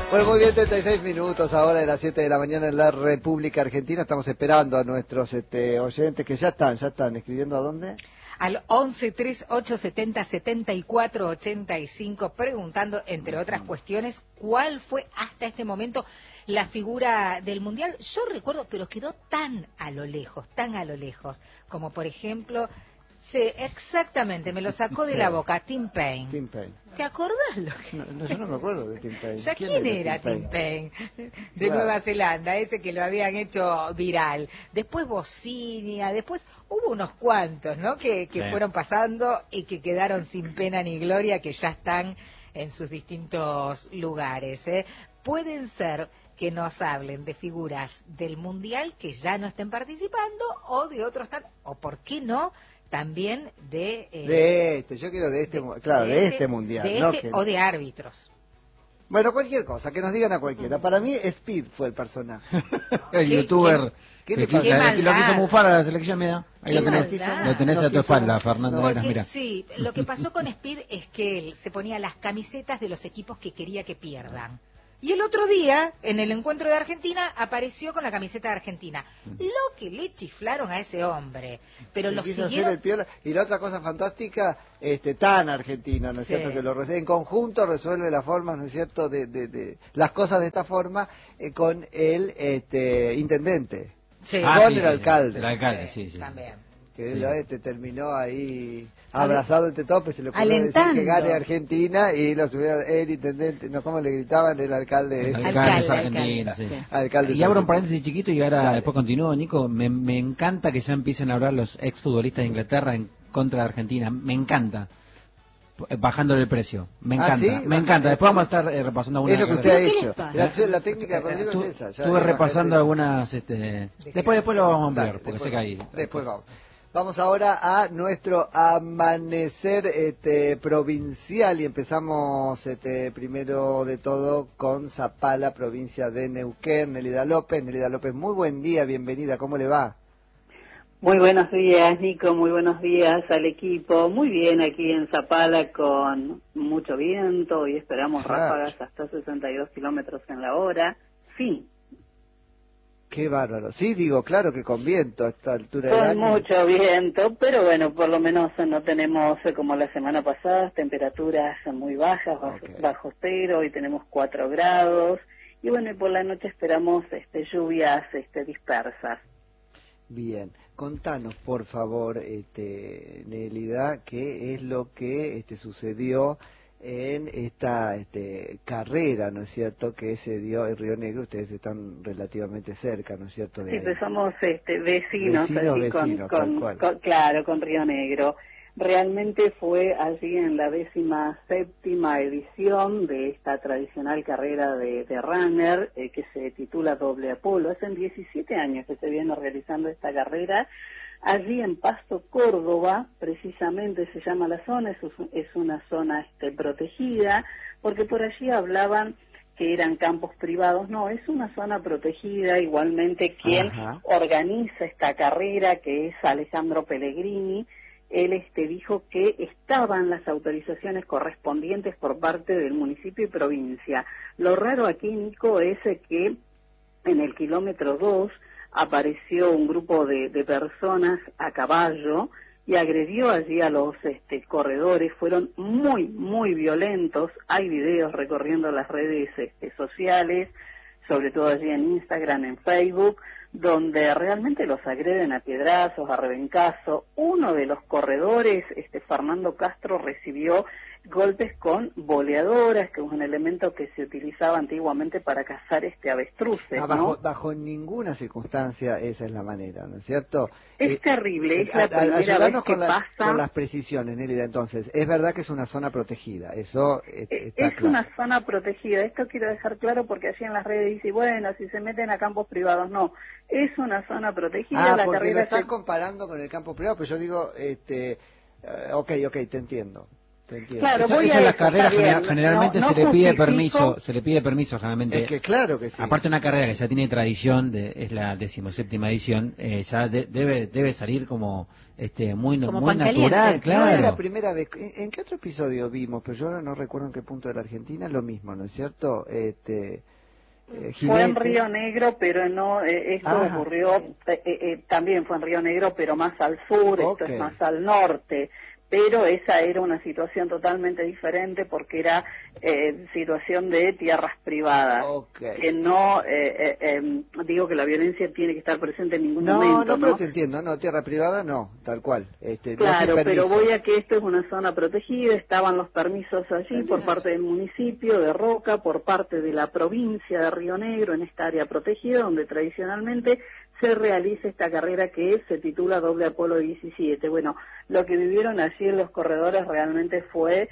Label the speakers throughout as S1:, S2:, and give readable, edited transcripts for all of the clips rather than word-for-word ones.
S1: Bueno, muy bien, 36 minutos ahora de las 7 de la mañana en la República Argentina. Estamos esperando a nuestros oyentes que ya están escribiendo. ¿A dónde?
S2: Al 11 38 70 74 85, preguntando, entre otras cuestiones, cuál fue hasta este momento la figura del Mundial. Yo recuerdo, pero quedó tan a lo lejos, como por ejemplo... Sí, exactamente, me lo sacó de la boca, Tim Payne.
S1: Tim Payne.
S2: ¿Te acordás lo que...?
S1: No, yo no me acuerdo de Tim Payne.
S2: ¿Ya quién era Tim Payne? De claro. Nueva Zelanda, ese que lo habían hecho viral. Después Bocinia, después hubo unos cuantos, ¿no? Que fueron pasando y que quedaron sin pena ni gloria, que ya están en sus distintos lugares, ¿eh? Pueden ser que nos hablen de figuras del Mundial que ya no estén participando o de otros, o por qué no, también de
S1: yo quiero de este mundial,
S2: de
S1: ¿no?
S2: O de árbitros.
S1: Bueno, cualquier cosa, que nos digan a cualquiera. Para mí Speed fue el personaje.
S3: El youtuber
S1: ¿Qué
S3: lo quiso mufar a la selección, mira. Ahí lo tenés a tu espalda, Fernando Veras, mira.
S2: Sí, lo que pasó con Speed es que él se ponía las camisetas de los equipos que quería que pierdan. Y el otro día, en el encuentro de Argentina, apareció con la camiseta de Argentina. Lo que le chiflaron a ese hombre. Pero lo siguieron...
S1: el piola. Y la otra cosa fantástica, tan argentino, ¿no es cierto? Que en conjunto resuelve la forma, ¿no es cierto?, de las cosas de esta forma con el intendente.
S2: Sí.
S1: Con el alcalde.
S3: El alcalde, sí.
S2: También.
S1: Que terminó ahí... abrazado entre todos, se le ocurrió decir que gane Argentina y lo subieron el intendente, no, ¿cómo le gritaban? El alcalde.
S3: Argentina, sí. Y abro un paréntesis chiquito y ahora después continúo, Nico. Me encanta que ya empiecen a hablar los exfutbolistas de Inglaterra en contra de Argentina. Me encanta. Bajándole el precio. Me encanta.
S1: ¿Sí?
S3: Me encanta. Después vamos a estar repasando algunas.
S1: Es lo que usted ha hecho. La técnica de Rodrigo es esa.
S3: Estuve repasando algunas. Después lo vamos a ampliar, porque sé que hay.
S1: Después vamos. Vamos ahora a nuestro amanecer provincial y empezamos primero de todo con Zapala, provincia de Neuquén. Nelida López, muy buen día, bienvenida, ¿cómo le va?
S4: Muy buenos días, Nico, muy buenos días al equipo. Muy bien aquí en Zapala con mucho viento y esperamos ráfagas hasta 62 kilómetros en la hora. Sí.
S1: Qué bárbaro. Sí, digo, claro que con viento a esta altura del año.
S4: Con mucho viento, pero bueno, por lo menos no tenemos, como la semana pasada, temperaturas muy bajas, bajo cero, y tenemos 4 grados. Y bueno, y por la noche esperamos lluvias dispersas.
S1: Bien. Contanos, por favor, Nélida, qué es lo que sucedió en esta carrera, ¿no es cierto?, que se dio en Río Negro. Ustedes están relativamente cerca, ¿no es cierto?
S4: Sí, pues somos vecinos, claro, con Río Negro. Realmente fue allí en la 17ª edición de esta tradicional carrera de runner que se titula Doble Apolo. Hacen 17 años que se viene realizando esta carrera. Allí en Pasto, Córdoba, precisamente se llama la zona, es una zona protegida, porque por allí hablaban que eran campos privados. No, es una zona protegida. Igualmente quien organiza esta carrera, que es Alejandro Pellegrini, él dijo que estaban las autorizaciones correspondientes por parte del municipio y provincia. Lo raro aquí, Nico, es que en el kilómetro 2 apareció un grupo de personas a caballo y agredió allí a los corredores. Fueron muy, muy violentos. Hay videos recorriendo las redes sociales, sobre todo allí en Instagram, en Facebook, donde realmente los agreden a piedrazos, a rebencazo. Uno de los corredores, Fernando Castro, recibió golpes con boleadoras, que es un elemento que se utilizaba antiguamente para cazar avestruces, ¿no?
S1: Bajo ninguna circunstancia esa es la manera, ¿no es cierto?
S4: Es terrible, es la primera vez que pasa.
S1: Con las precisiones, Nélida, entonces, es verdad que es una zona protegida, eso está
S4: es
S1: claro.
S4: Una zona protegida, esto quiero dejar claro porque allí en las redes dice, bueno, si se meten a campos privados, no, es una zona protegida. La
S1: porque
S4: carrera
S1: lo estás comparando con el campo privado, pero yo digo, ok, te entiendo.
S4: Claro,
S3: eso en las carreras generalmente se le pide permiso, generalmente.
S1: Es que claro que sí.
S3: Aparte una carrera que ya tiene tradición, es la 17ª edición, ya debe salir como muy natural, claro.
S1: No es la primera vez. ¿En qué otro episodio vimos? Pero yo ahora no recuerdo en qué punto de la Argentina, lo mismo, ¿no es cierto?
S4: Fue en Río Negro, pero no, esto ocurrió, también fue en Río Negro, pero más al sur, esto es más al norte. Pero esa era una situación totalmente diferente porque era situación de tierras privadas. Que no, digo que la violencia tiene que estar presente en ningún momento.
S1: No, pero te entiendo, tierra privada no, tal cual.
S4: Claro, pero voy a que esto es una zona protegida, estaban los permisos allí por parte del municipio de Roca, por parte de la provincia de Río Negro, en esta área protegida, donde tradicionalmente se realiza esta carrera que se titula Doble Apolo 17. Bueno, lo que vivieron allí en los corredores realmente fue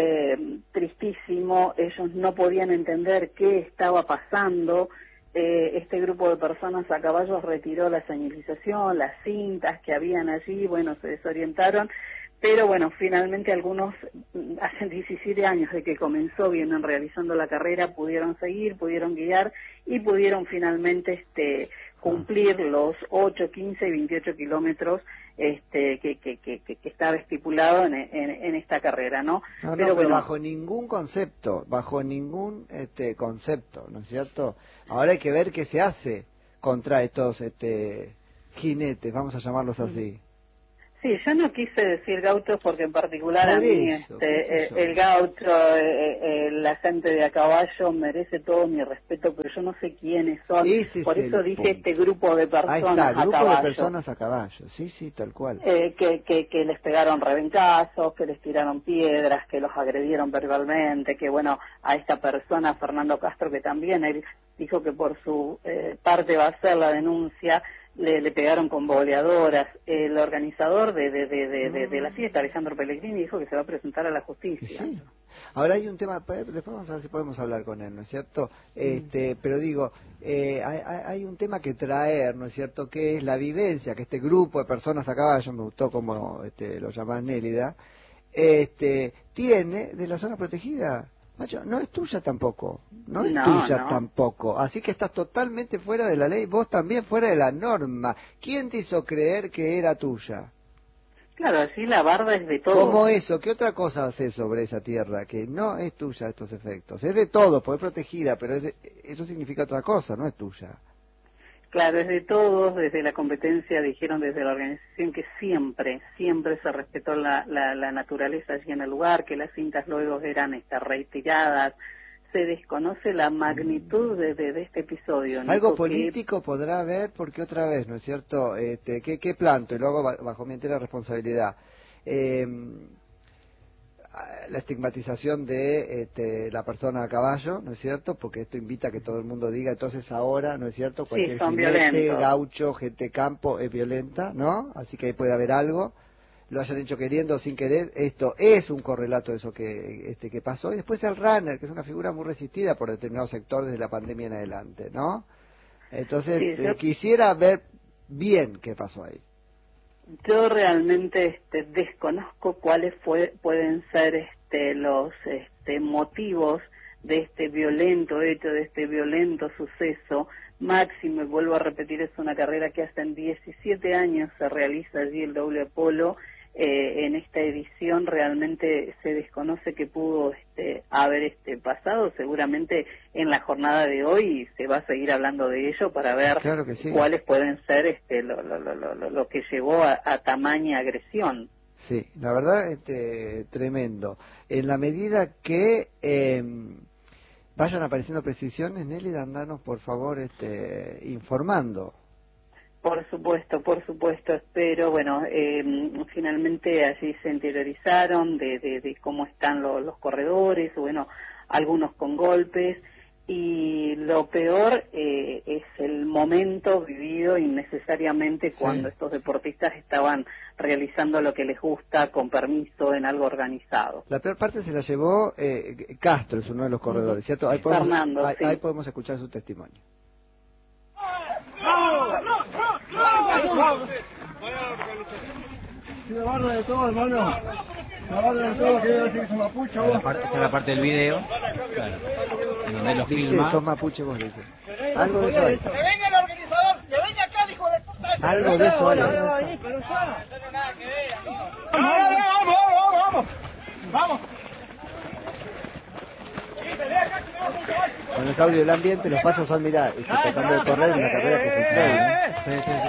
S4: tristísimo. Ellos no podían entender qué estaba pasando. Este grupo de personas a caballo retiró la señalización, las cintas que habían allí, bueno, se desorientaron. Pero bueno, finalmente algunos, hace 17 años de que comenzó, vienen realizando la carrera, pudieron seguir, pudieron guiar y pudieron finalmente cumplir los 8, 15 y 28 kilómetros que estaba estipulado en esta carrera, ¿no?
S1: Pero bueno, bajo ningún concepto, ¿no es cierto? Ahora hay que ver qué se hace contra estos jinetes, vamos a llamarlos así.
S4: Sí, yo no quise decir gauchos porque en particular a mí el gaucho, la gente de a caballo merece todo mi respeto, pero yo no sé quiénes son. Por eso dije este grupo de personas a caballo. Ahí está,
S1: grupo de personas a caballo, sí, tal cual.
S4: Que les pegaron rebencazos, que les tiraron piedras, que los agredieron verbalmente, que bueno, a esta persona, Fernando Castro, que también él dijo que por su parte va a hacer la denuncia, le pegaron con boleadoras. El organizador de la fiesta, Alejandro Pellegrini, dijo que se va a presentar a la justicia.
S1: Sí. Ahora hay un tema, después vamos a ver si podemos hablar con él, ¿no es cierto? Pero digo, hay un tema que traer, ¿no es cierto? Que es la vivencia, que este grupo de personas a caballo, me gustó como lo llaman Nélida, tiene de la zona protegida. Macho, no es tuya tampoco, no es tuya tampoco, así que estás totalmente fuera de la ley, vos también fuera de la norma. ¿Quién te hizo creer que era tuya?
S4: Claro, así la barda es de todos.
S1: ¿Cómo eso? ¿Qué otra cosa haces sobre esa tierra? Que no es tuya estos efectos, es de todos, porque es protegida, pero eso significa otra cosa, no es tuya.
S4: Claro, es de todos, desde la competencia dijeron desde la organización que siempre se respetó la naturaleza allí en el lugar, que las cintas luego eran retiradas. Se desconoce la magnitud de este episodio, ¿no?
S1: Algo político podrá haber, porque otra vez, ¿no es cierto? ¿Qué planto? Y lo hago bajo mi entera responsabilidad. La estigmatización de la persona a caballo, ¿no es cierto? Porque esto invita a que todo el mundo diga, entonces ahora, ¿no es cierto? Cualquier jinete, gaucho, gente de campo es violenta, ¿no? Así que ahí puede haber algo. Lo hayan hecho queriendo o sin querer, esto es un correlato de eso que pasó. Y después el runner, que es una figura muy resistida por determinados sectores desde la pandemia en adelante, ¿no? Entonces, quisiera ver bien qué pasó ahí.
S4: Yo realmente desconozco cuáles pueden ser los motivos de este violento hecho, de este violento suceso. Máximo, y vuelvo a repetir, es una carrera que hace 17 años se realiza allí el Doble Apolo. En esta edición realmente se desconoce qué pudo haber pasado. Seguramente en la jornada de hoy se va a seguir hablando de ello para ver cuáles pueden ser lo que llevó a tamaña agresión.
S1: Sí, la verdad tremendo. En la medida que vayan apareciendo precisiones, Nelly, andanos por favor informando.
S4: Por supuesto, espero. Bueno, finalmente allí se interiorizaron de cómo están los corredores, bueno, algunos con golpes, y lo peor es el momento vivido innecesariamente cuando estos deportistas estaban realizando lo que les gusta, con permiso, en algo organizado.
S1: La peor parte se la llevó Castro, es uno de los corredores, ¿cierto? Ahí podemos,
S4: Fernando,
S1: ahí podemos escuchar su testimonio.
S5: La barra de todo, hermano.
S3: Esta es la parte del video, claro, en donde lo filma.
S1: Sos mapuche, vos dices. Algo de eso hay.
S5: ¡Que venga el organizador! ¡Que venga acá, hijo de puta!
S1: Algo de eso hay.
S5: ¡Vamos!
S1: Con el audio del ambiente, los pasos son, mirá, tratando de correr una carrera que es un trail.
S3: Sí.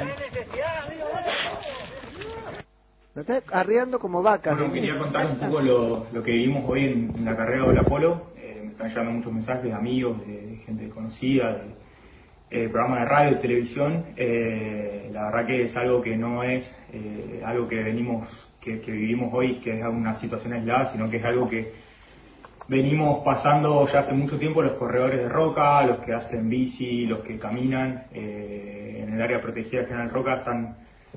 S1: Lo está arriando como vacas.
S6: Bueno, quería contar un poco lo que vivimos hoy en la carrera del Apolo. Me están llegando muchos mensajes de amigos, de gente conocida, de programas de radio y televisión. La verdad que es algo que no es algo que vivimos hoy, que es una situación aislada, sino que es algo que venimos pasando ya hace mucho tiempo los corredores de Roca, los que hacen bici, los que caminan. En el área protegida de General Roca están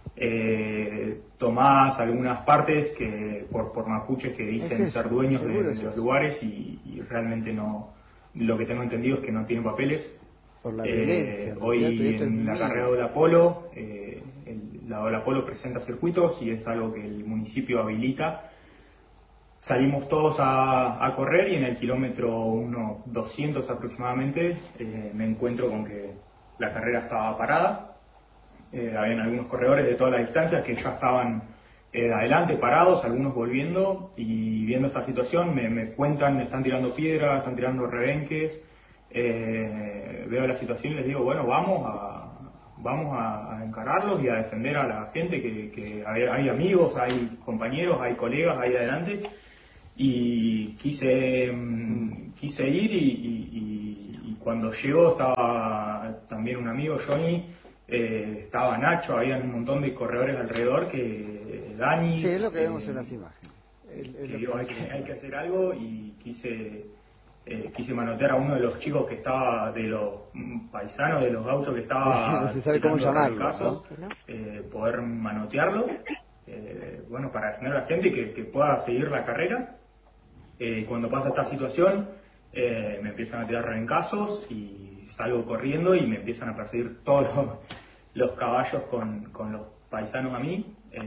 S6: tomadas algunas partes que por mapuches que dicen ser dueños de los lugares y realmente no, lo que tengo entendido es que no tienen papeles.
S1: Por la violencia,
S6: hoy en la carrera del Apolo, la del Apolo presenta circuitos y es algo que el municipio habilita. Salimos todos a correr y en el kilómetro 200 aproximadamente me encuentro con que la carrera estaba parada. Habían algunos corredores de todas las distancias que ya estaban adelante, parados, algunos volviendo, y viendo esta situación me cuentan, están tirando piedras, están tirando rebenques. Veo la situación y les digo, bueno, vamos a encararlos y a defender a la gente, que hay amigos, hay compañeros, hay colegas ahí adelante. Y quise ir y cuando llegó estaba también un amigo, Johnny, estaba Nacho, había un montón de corredores alrededor, que Dani...
S1: Sí, es lo que vemos en las imágenes.
S6: Hay que hacer algo y quise manotear a uno de los chicos que estaba, de los paisanos, de los gauchos que estaba...
S1: No se sabe cómo llamarlo,
S6: casos, ¿no? Poder manotearlo, bueno, para defender a la gente y que pueda seguir la carrera. Cuando pasa esta situación, me empiezan a tirar rebencazos y salgo corriendo y me empiezan a perseguir todos los caballos con los paisanos a mí.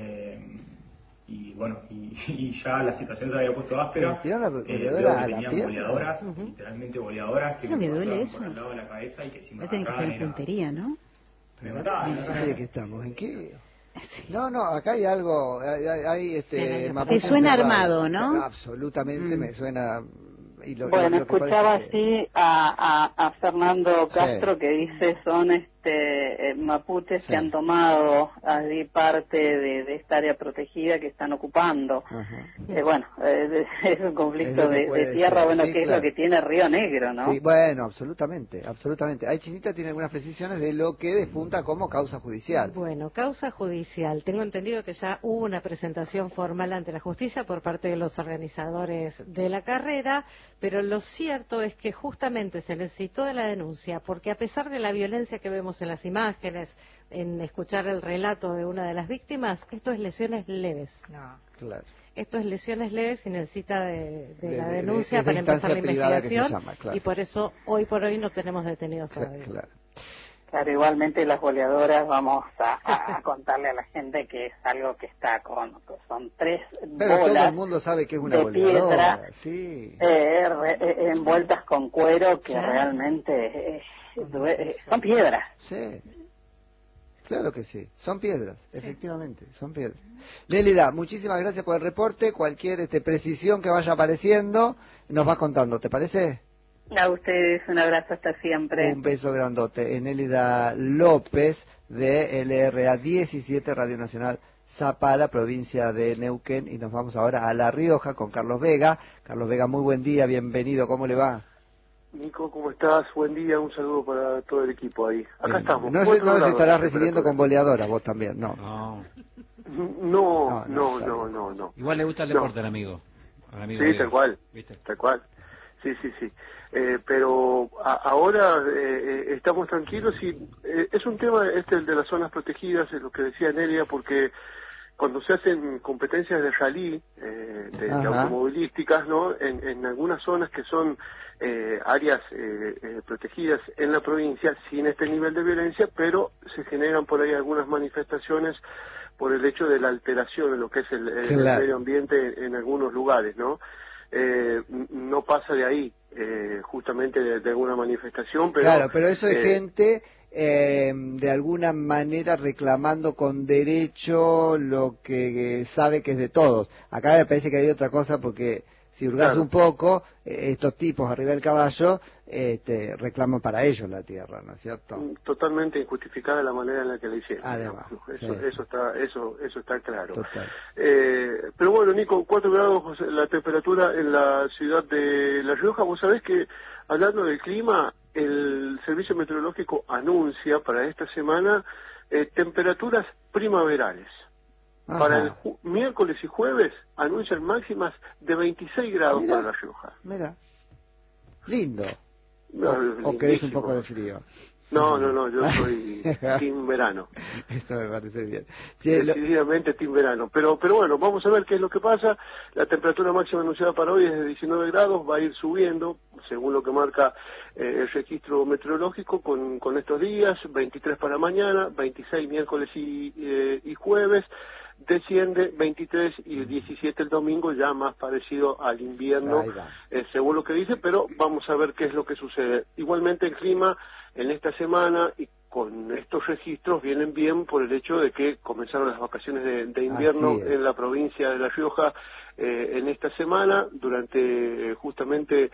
S6: Y bueno, y ya la situación se había puesto áspera. Tenían boleadoras, literalmente boleadoras, que me pasaban por el lado de la cabeza y que si me agarraban era...
S2: puntería, ¿no?
S6: Me mataban.
S1: ¿En qué estamos? ¿En qué? Sí. No, acá hay algo, hay
S2: te suena armado, ¿no?
S1: Absolutamente me suena.
S4: Bueno, escuchaba así a Fernando Castro, sí, que dice son mapuches, sí, que han tomado allí parte de esta área protegida que están ocupando. Bueno, es un conflicto de tierra, ser, bueno, sí, que claro, es lo que tiene Río Negro, ¿no?
S1: Sí, bueno, absolutamente. Ahí Chinita tiene algunas precisiones de lo que defunta como causa judicial.
S7: Bueno, causa judicial. Tengo entendido que ya hubo una presentación formal ante la justicia por parte de los organizadores de la carrera, pero lo cierto es que justamente se necesitó de la denuncia, porque a pesar de la violencia que vemos en las imágenes, en escuchar el relato de una de las víctimas, esto es lesiones leves.
S1: No, claro.
S7: Esto es lesiones leves y necesita de la denuncia para empezar la investigación, claro, y por eso hoy por hoy no tenemos detenidos todavía.
S4: Claro, igualmente las boleadoras, vamos a contarle a la gente que es algo que está son 3
S1: pero
S4: bolas
S1: todo el mundo sabe que es una
S4: de
S1: boleadora,
S4: piedra,
S1: sí,
S4: envueltas con cuero, que claro, realmente son piedras.
S1: Sí, claro que sí, son piedras, sí, efectivamente, son piedras. Nélida, muchísimas gracias por el reporte. Cualquier precisión que vaya apareciendo nos vas contando, ¿te parece?
S4: A ustedes un abrazo hasta siempre.
S1: Un beso grandote. Nélida López de LRA 17 Radio Nacional Zapala, provincia de Neuquén, y nos vamos ahora a La Rioja con Carlos Vega. Carlos Vega, muy buen día, bienvenido, ¿cómo le va?
S8: Nico, ¿cómo estás? Buen día, un saludo para todo el equipo ahí. Acá estamos.
S1: No sé si estarás recibiendo con boleadoras vos también, ¿no?
S8: No.
S3: Igual le gusta el deporte al amigo.
S8: Sí, tal cual. ¿Viste? Tal cual. Sí. Pero ahora estamos tranquilos y es un tema el de las zonas protegidas, es lo que decía Nelia, porque cuando se hacen competencias de rally, de automovilísticas, ¿no? En algunas zonas que son áreas protegidas en la provincia, sin este nivel de violencia, pero se generan por ahí algunas manifestaciones por el hecho de la alteración en lo que es el medio ambiente en algunos lugares, ¿no? No pasa de ahí, justamente de alguna manifestación, pero...
S1: Claro, pero eso es gente de alguna manera reclamando con derecho lo que sabe que es de todos. Acá me parece que hay otra cosa, porque si hurgas un poco, estos tipos arriba del caballo reclaman para ellos la tierra, ¿no es cierto?
S8: Totalmente injustificada la manera en la que la hicieron.
S1: Además,
S8: eso está claro.
S1: Total.
S8: Pero bueno, Nico, 4 grados la temperatura en la ciudad de La Rioja. Vos sabés que, hablando del clima, el Servicio Meteorológico anuncia para esta semana temperaturas primaverales. Ajá. Para el miércoles y jueves anuncian máximas de 26 grados para La Rioja.
S1: Mira, lindo. ¿O querés un poco de frío?
S8: No, yo soy team verano.
S1: Esto me parece bien.
S8: Decididamente team verano. Pero bueno, vamos a ver qué es lo que pasa. La temperatura máxima anunciada para hoy es de 19 grados, va a ir subiendo, según lo que marca el registro meteorológico, con estos días, 23 para mañana, 26 miércoles y jueves, desciende 23 y 17 el domingo, ya más parecido al invierno, según lo que dice, pero vamos a ver qué es lo que sucede. Igualmente el clima en esta semana y con estos registros vienen bien por el hecho de que comenzaron las vacaciones de invierno en la provincia de La Rioja en esta semana. Durante justamente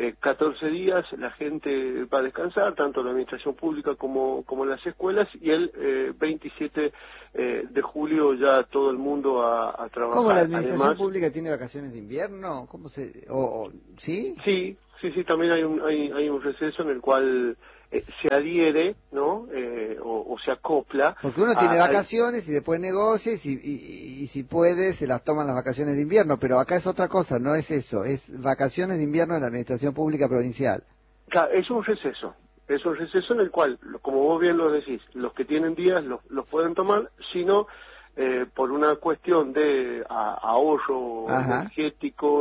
S8: 14 días la gente va a descansar, tanto la administración pública como las escuelas, y el 27 de julio ya todo el mundo a trabajar.
S1: ¿Cómo la administración pública tiene vacaciones de invierno? ¿Cómo se...? ¿Sí?
S8: Sí, también hay un receso en el cual se adhiere, ¿no? O se acopla.
S1: Porque uno tiene vacaciones y después negocia y si puede se las toman las vacaciones de invierno, pero acá es otra cosa, no es eso, es vacaciones de invierno en la administración pública provincial.
S8: Claro, es un receso en el cual, como vos bien lo decís, los que tienen días los pueden tomar, sino por una cuestión de ahorro energético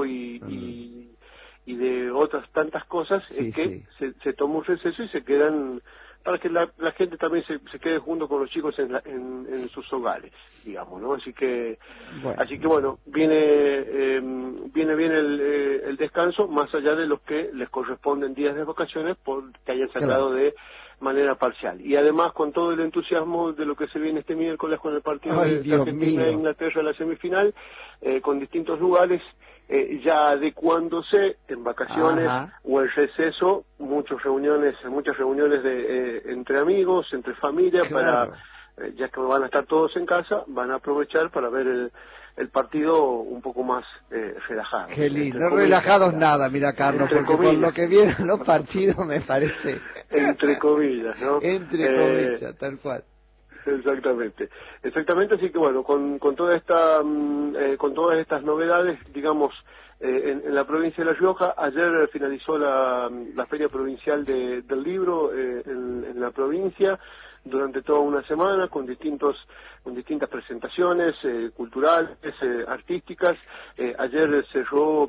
S8: y de otras tantas cosas, se toma un receso y se quedan, para que la gente también se quede junto con los chicos en sus hogares, digamos, ¿no? Así que bueno, viene bien el descanso, más allá de los que les corresponden días de vacaciones porque hayan sacado de manera parcial. Y además con todo el entusiasmo de lo que se viene este miércoles con el partido de Argentina e Inglaterra, la semifinal, con distintos lugares ya adecuándose en vacaciones o en receso, muchas reuniones entre amigos, entre familias, para ya que van a estar todos en casa, van a aprovechar para ver el partido un poco más relajado.
S1: Qué lindo, no relajados nada, mira Carlos, porque por lo que vieron los partidos me parece...
S8: Entre comillas, ¿no?
S1: Entre comillas, tal cual.
S8: Exactamente, así que bueno, con toda esta con todas estas novedades, digamos, en la provincia de La Rioja, ayer finalizó la Feria Provincial del Libro en la provincia durante toda una semana con distintas presentaciones culturales, artísticas. Ayer cerró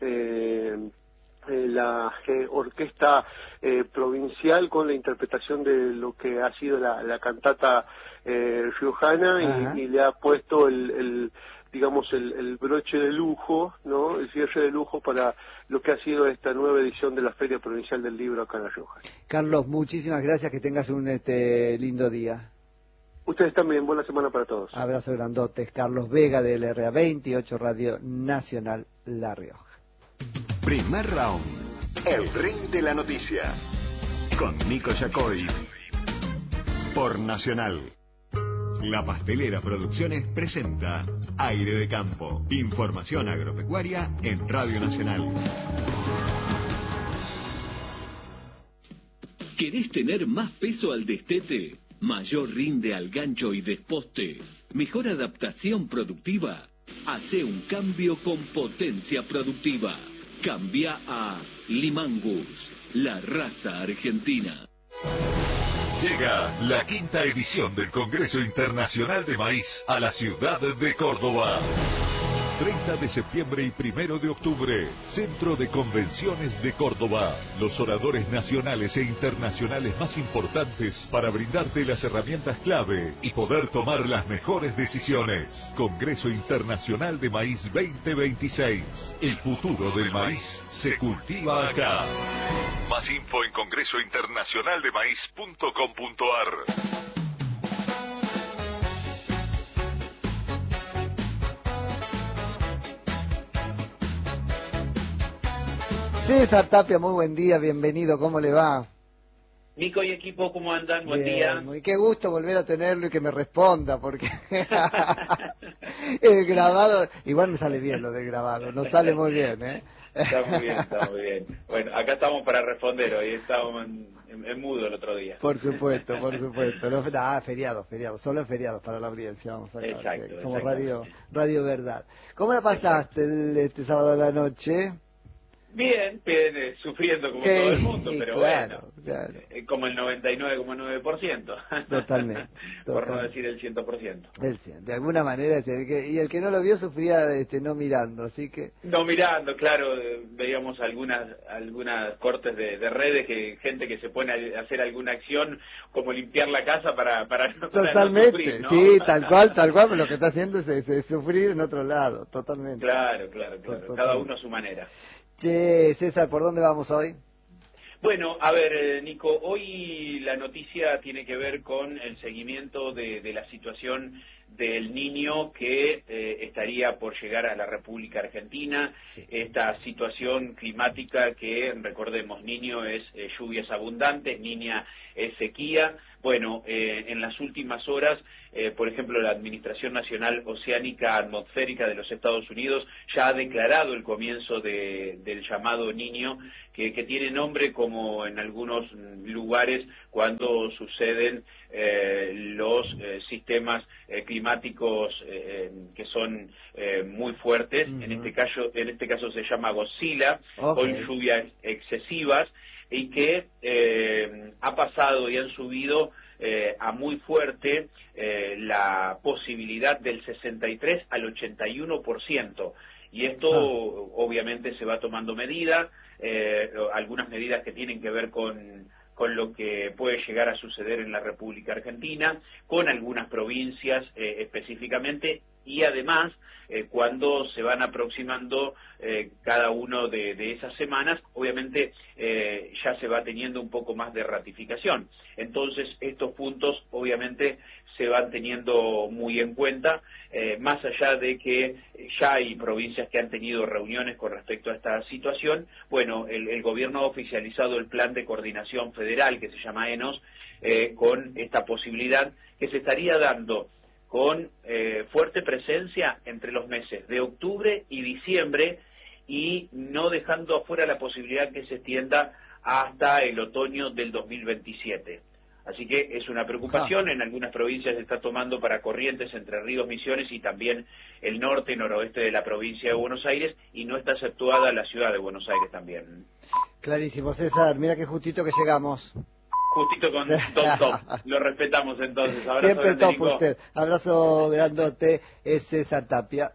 S8: la orquesta provincial con la interpretación de lo que ha sido la cantata riojana y le ha puesto el broche de lujo, ¿no? El cierre de lujo para lo que ha sido esta nueva edición de la Feria Provincial del Libro acá en La Rioja.
S1: Carlos, muchísimas gracias, que tengas un lindo día.
S8: Ustedes también, buena semana para todos.
S1: Abrazo grandotes. Carlos Vega de LRA 28 Radio Nacional La Rioja.
S9: Primer round, el ring de la noticia, con Nico Yacoy, por Nacional. La Pastelera Producciones presenta Aire de Campo, información agropecuaria en Radio Nacional.
S10: ¿Querés tener más peso al destete? ¿Mayor rinde al gancho y desposte? ¿Mejor adaptación productiva? Hace un cambio con potencia productiva. Cambia a Limangus, la raza argentina.
S9: Llega la 5ª edición del Congreso Internacional de Maíz a la ciudad de Córdoba.
S11: 30 de septiembre y 1 de octubre, Centro de Convenciones de Córdoba. Los oradores nacionales e internacionales más importantes para brindarte las herramientas clave y poder tomar las mejores decisiones. Congreso Internacional de Maíz 2026. El futuro del maíz se cultiva acá. Más info en congresointernacionaldemaíz.com.ar.
S1: César Tapia, muy buen día, bienvenido, ¿cómo le va?
S12: Nico y equipo, ¿cómo andan? Buen día.
S1: Muy qué gusto volver a tenerlo y que me responda, porque el grabado, igual me sale bien lo del grabado, nos sale muy bien, ¿eh?
S12: Está muy bien, está muy bien. Bueno, acá estamos para responder, hoy estábamos en mudo el otro día.
S1: Por supuesto, por supuesto. Feriados, solo feriados para la audiencia, vamos a ver.
S12: Exacto.
S1: Somos Radio Verdad. ¿Cómo la pasaste este sábado a la noche?
S12: Bien, sufriendo como todo el mundo, pero
S1: claro.
S12: Como el 99,9%.
S1: Totalmente.
S12: Por no decir el 100%.
S1: De alguna manera, y el que no lo vio sufría no mirando, así que...
S12: No mirando, claro, veíamos algunas cortes de redes, gente que se pone a hacer alguna acción, como limpiar la casa para
S1: totalmente,
S12: no sufrir, ¿no?
S1: Sí, tal cual, pero lo que está haciendo es sufrir en otro lado, totalmente.
S12: Claro, cada uno a su manera.
S1: Che, César, ¿por dónde vamos hoy?
S12: Bueno, a ver, Nico, hoy la noticia tiene que ver con el seguimiento de la situación del Niño que estaría por llegar a la República Argentina. Sí. Esta situación climática que, recordemos, Niño es lluvias abundantes, Niña es sequía. Bueno, en las últimas horas, por ejemplo, la Administración Nacional Oceánica Atmosférica de los Estados Unidos ya ha declarado el comienzo del llamado Niño, que tiene nombre como en algunos lugares cuando suceden los sistemas climáticos que son muy fuertes. Uh-huh. En este caso se llama Godzilla, con lluvias excesivas, y que ha pasado y han subido a muy fuerte la posibilidad del 63 al 81%. Y esto obviamente se va tomando medidas, algunas medidas que tienen que ver con lo que puede llegar a suceder en la República Argentina, con algunas provincias específicamente, y además cuando se van aproximando cada uno de esas semanas, obviamente ya se va teniendo un poco más de ratificación. Entonces estos puntos obviamente se van teniendo muy en cuenta, más allá de que ya hay provincias que han tenido reuniones con respecto a esta situación. Bueno, el gobierno ha oficializado el Plan de Coordinación Federal, que se llama ENOS, con esta posibilidad que se estaría dando con fuerte presencia entre los meses de octubre y diciembre, y no dejando afuera la posibilidad que se extienda hasta el otoño del 2027. Así que es una preocupación, en algunas provincias se está tomando para Corrientes, Entre Ríos, Misiones y también el norte y noroeste de la provincia de Buenos Aires, y no está exceptuada la ciudad de Buenos Aires también.
S1: Clarísimo, César, mira qué justito que llegamos.
S12: Justito con top. Lo respetamos entonces. Abrazo.
S1: Siempre top usted. Abrazo grandote, es César Tapia.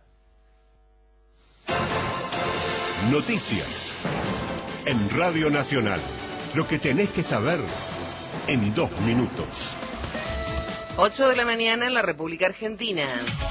S9: Noticias en Radio Nacional. Lo que tenés que saber en 2 minutos.
S13: 8 de la mañana en la República Argentina.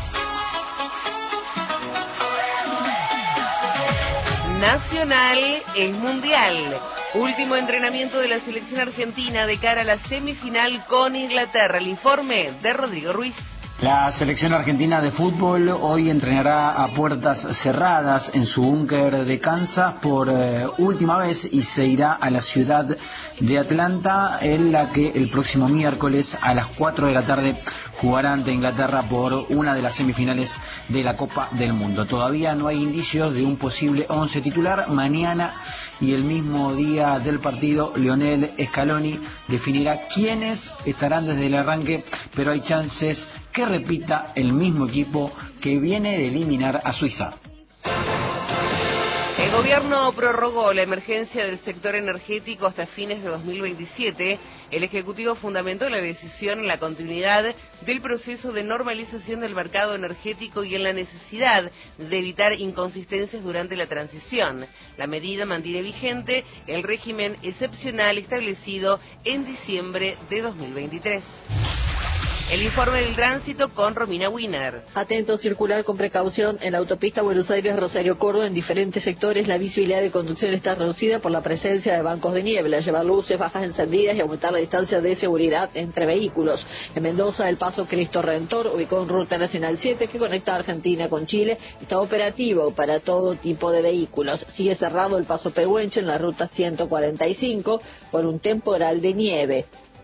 S13: Nacional es mundial. Último entrenamiento de la selección argentina de cara a la semifinal con Inglaterra. El informe de Rodrigo Ruiz.
S3: La selección argentina de fútbol hoy entrenará a puertas cerradas en su búnker de Kansas por última vez y se irá a la ciudad de Atlanta, en la que el próximo miércoles a las 4 de la tarde jugará ante Inglaterra por una de las semifinales de la Copa del Mundo. Todavía no hay indicios de un posible 11 titular. Mañana y el mismo día del partido, Lionel Scaloni definirá quiénes estarán desde el arranque, pero hay chances que repita el mismo equipo que viene de eliminar a Suiza.
S13: El gobierno prorrogó la emergencia del sector energético hasta fines de 2027. El Ejecutivo fundamentó la decisión en la continuidad del proceso de normalización del mercado energético y en la necesidad de evitar inconsistencias durante la transición. La medida mantiene vigente el régimen excepcional establecido en diciembre de 2023. El informe del tránsito con Romina Wiener.
S14: Atento, circular con precaución en la autopista Buenos Aires-Rosario Córdoba. En diferentes sectores la visibilidad de conducción está reducida por la presencia de bancos de niebla. Llevar luces bajas encendidas y aumentar la distancia de seguridad entre vehículos. En Mendoza, el paso Cristo Redentor, ubicado en Ruta Nacional 7, que conecta Argentina con Chile, está operativo para todo tipo de vehículos. Sigue cerrado el paso Pehuenche en la Ruta 145 por un temporal de nieve.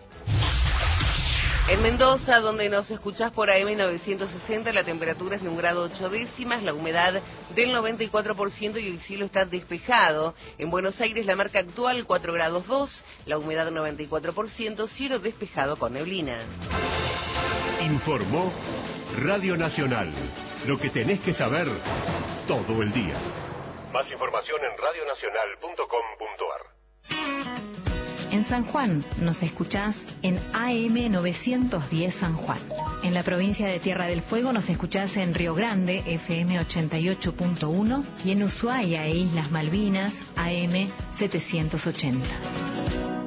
S13: En Mendoza, donde nos escuchás por AM 960, la temperatura es de 1 grado 8 décimas, la humedad del 94% y el cielo está despejado. En Buenos Aires, la marca actual 4 grados 2, la humedad 94%, cielo despejado con neblina.
S9: Informó Radio Nacional. Lo que tenés que saber todo el día. Más información en radionacional.com.ar.
S15: En San Juan nos escuchás en AM 910 San Juan. En la provincia de Tierra del Fuego nos escuchás en Río Grande, FM 88.1, y en Ushuaia e Islas Malvinas, AM 780.